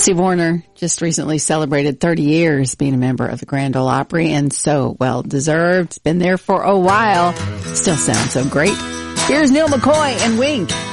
Steve Wariner just recently celebrated 30 years being a member of the Grand Ole Opry, and so well deserved. Been there for a while. Still sounds so great. Here's Neil McCoy and Wink.